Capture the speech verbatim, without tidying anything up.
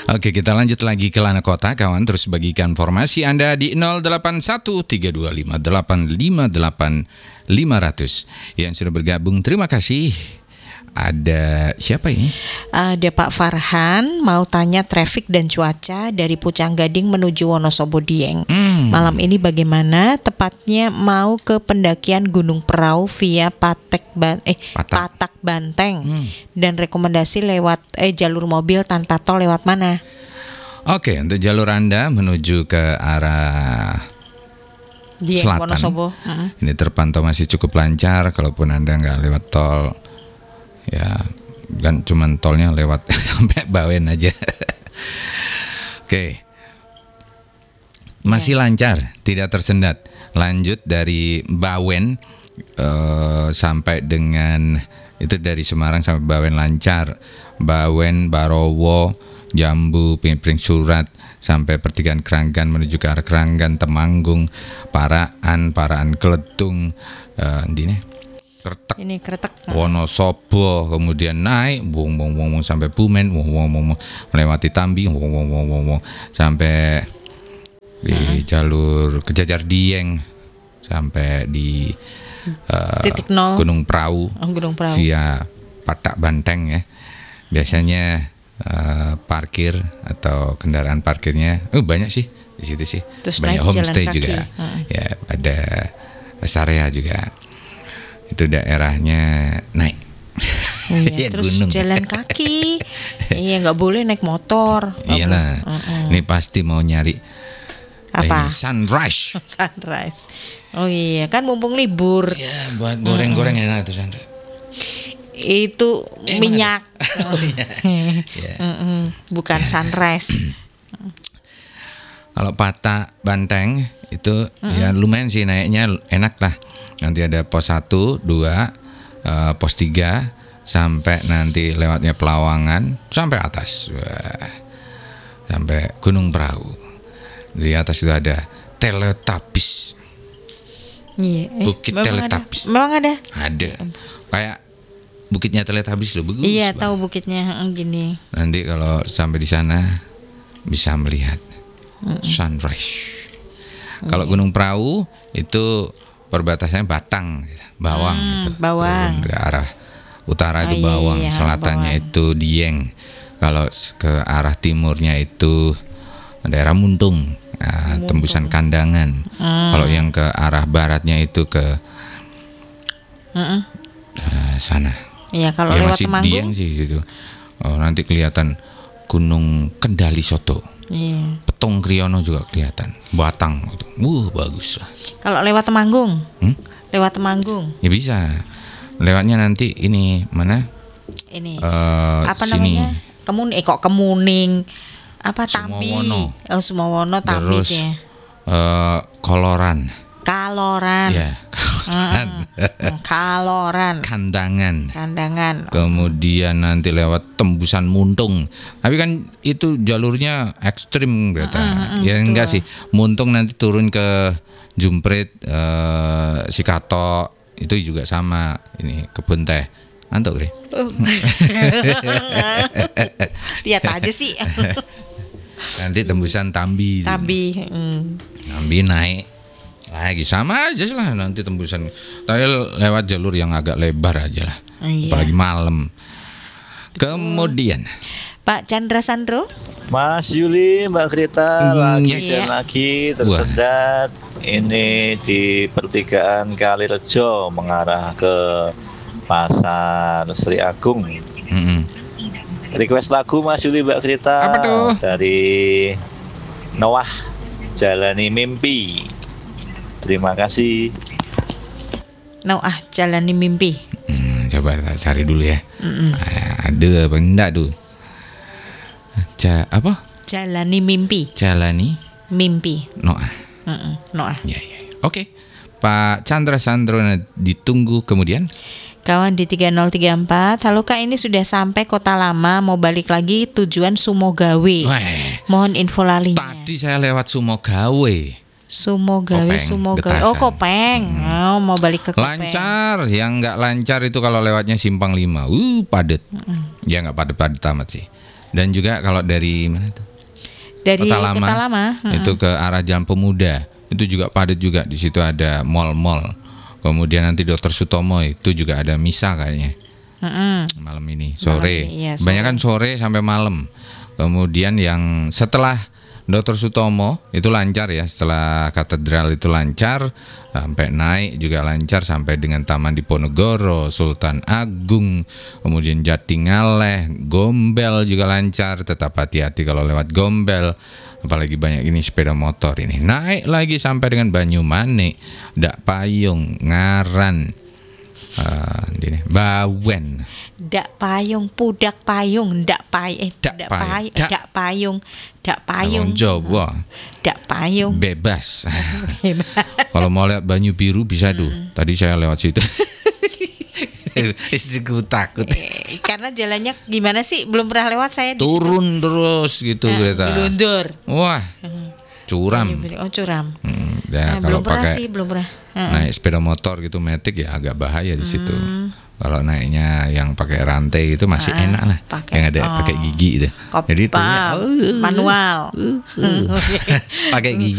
Oke, kita lanjut lagi ke Lana Kota, kawan. Terus bagikan formasi Anda di nol delapan satu tiga dua lima delapan lima delapan lima nol nol. Yang sudah bergabung, terima kasih. Ada siapa ini? Ada Pak Farhan, mau tanya traffic dan cuaca dari Pucang Gading menuju Wonosobo Dieng. Hmm. Malam ini bagaimana? Tepatnya mau ke pendakian Gunung Prau via Patek Ban eh Patak, Patak Banteng. Hmm. Dan rekomendasi lewat eh jalur mobil tanpa tol lewat mana? Oke, untuk jalur Anda menuju ke arah Dieng, selatan, Wonosobo. Uh-huh. Ini terpantau masih cukup lancar. Kalaupun Anda nggak lewat tol, ya kan cuman tolnya lewat sampai Bawen aja. Oke, masih lancar, tidak tersendat. Lanjut dari Bawen uh, sampai dengan itu dari Semarang sampai Bawen lancar. Bawen, Barowo, Jambu, Pimpring Surat sampai pertigaan Keranggan menuju ke arah Keranggan, Temanggung, Paraan, Paraan Kletung, uh, ini Kretek, ini Kretek, Wonosobo, kemudian naik, bung bung bung sampai Bumen, bung bung bung melewati Tambi, bung bung bung bung sampai di hmm. jalur Kejajar Dieng, sampai di uh, titik nol Gunung Prau, oh, Gunung Prau via Patak Banteng ya. Biasanya uh, parkir atau kendaraan parkirnya, oh banyak sih di situ sih. Terus banyak homestay juga, hmm. ya ada rest area juga. Itu daerahnya naik. Oh iya, terus gunung. Jalan kaki. Iya, nggak boleh naik motor. Iyalah. Uh-uh. Ini pasti mau nyari apa? Eh, sunrise. Sunrise. Oh iya, kan mumpung libur. Ya, buat goreng-goreng uh-uh. enak tuh sunrise. Itu eh, minyak. Oh, iya. Yeah. uh-uh. Bukan sunrise. Kalau Patak Banteng itu uh-uh. ya lumayan sih naiknya, enak lah. Nanti ada pos satu, dua, uh, pos tiga, sampai nanti lewatnya Pelawangan, sampai atas. Wah, sampai Gunung Prau. Di atas itu ada Teletubbies. Iya, eh, Bukit Teletubbies. Memang ada? Ada. Kayak bukitnya Teletubbies loh, bagus. Iya, lah. tahu bukitnya gini. Nanti kalau sampai di sana bisa melihat mm-mm. sunrise. Kalau mm. Gunung Prau itu perbatasannya Batang, Bawang, hmm, gitu. Bawang. Ke arah utara itu oh, Bawang, iya, selatannya Bawang. itu Dieng. Kalau ke arah timurnya itu daerah Muntung, nah, Muntung. Tembusan Kandangan. Hmm. Kalau yang ke arah baratnya itu ke uh, sana. Iya, kalau ya, lewat masih Temanggung Dieng sih situ. Oh, nanti kelihatan Gunung Kendali Soto. Iya. Petung Kriyono juga kelihatan, Batang gitu. Wuh, bagus lah. Kalau lewat Temanggung, hmm? lewat Temanggung. Ya bisa. Lewatnya nanti ini mana? Ini. Uh, apa sini. namanya? Kemun eh kok Kemuning. Apa Tambi? Sumowono. Oh, Sumowono Tambi ya. Uh, Koloran. Kaloran. Ya, Kaloran. Hmm. Kaloran. Kandangan. Kandangan. Kemudian nanti lewat Tembusan Muntung. Tapi kan itu jalurnya ekstrim ternyata. Mm, mm, ya enggak sih. Muntung nanti turun ke Jumprit, uh, Sikato, itu juga sama. Ini Kebun Teh. Antuk deh. Lihat aja sih. Nanti tembusan Tambi. Tambi. Mm. Tambi naik lagi sama aja lah nanti tembusan. Tapi lewat jalur yang agak lebar aja lah. Iya. Apalagi malam. Kemudian Pak Chandra Sandro. Mas Yuli, Mbak Krita, mm, lagi yes. dan lagi tersendat. Wah. Ini di pertigaan Kalirejo mengarah ke Pasar Sri Agung. Mm-hmm. Request lagu Mas Yuli, Mbak Krita. Apa tuh? Dari Noah, Jalani Mimpi. Terima kasih. Noah, Jalani Mimpi. Hmm, coba kita cari dulu ya. Mm-mm. Ada apa enggak tuh? Ja, apa? Jalani Mimpi. Jalani Mimpi. Noah. Mm-mm. Noah. Ya, ya. Oke. Pak Chandra Sandro ditunggu kemudian. Kawan di tiga nol tiga empat. Halo Kak, ini sudah sampai Kota Lama, mau balik lagi tujuan Sumogawe. Weh, mohon info lalinya. Tadi saya lewat Sumogawe. Sumogawe, Kopeng, Sumogawe. Getasan. Oh, Kopeng. Hmm. Oh, mau balik ke Kopeng. Lancar, yang nggak lancar itu kalau lewatnya Simpang lima. Uh, padet. Hmm. Ya nggak padet-padet amat sih. Dan juga kalau dari mana tuh? Dari Kota Lama, Kota Lama, itu ke arah Jalan Pemuda, itu juga padat juga. Di situ ada mall-mall. Kemudian nanti Dokter Sutomo itu juga ada misa kayaknya. Mm-mm. Malam ini sore. Malam ini, iya, sore. Banyak kan sore sampai malam. Kemudian yang setelah Dokter Sutomo itu lancar ya, setelah katedral itu lancar sampai naik juga lancar sampai dengan Taman Diponegoro, Sultan Agung, kemudian Jatingaleh, Gombel juga lancar. Tetap hati-hati kalau lewat Gombel, apalagi banyak ini sepeda motor ini. Naik lagi sampai dengan Banyumanik, Dak Payung, Ngaran, uh, ini, Bawen. Dak payung, pudak payung, dak pay, eh, Dak dak pay- pay, dak- dak payung, dak payung, Orang Jawa dak payung. bebas. Kalau mau lihat Banyu Biru bisa tuh. Tadi saya lewat situ. Istriku takut. Eh, karena jalannya gimana sih? Belum pernah lewat saya di situ. Turun terus gitu Nah, kereta. Gelundur. Wah, curam. Oh, curam. Hmm, ya, Nah, kalau belum pernah pakai sih, belum pernah. Heeh. naik sepeda motor gitu metik ya agak bahaya di situ. Kalau naiknya yang pakai rantai itu masih Ah, enak lah, pakai- yang ada oh. pakai gigi itu. Kop- Jadi itu paham. Manual. pakai gigi.